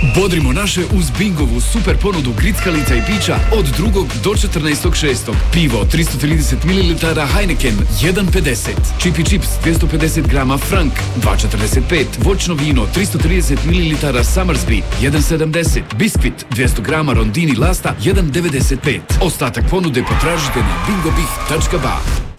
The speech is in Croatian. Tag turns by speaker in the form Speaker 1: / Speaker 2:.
Speaker 1: Bodrimo naše uz Bingovu super ponudu grickalica i pića od 2. do 14.6. Pivo 330 ml Heineken 1,50. Chippy Chips 250 grama Frank 2,45. Voćno vino 330 ml Summersby 1,70. Biskvit 200 grama Rondini Lasta 1,95. Ostatak ponude potražite na bingobih.ba.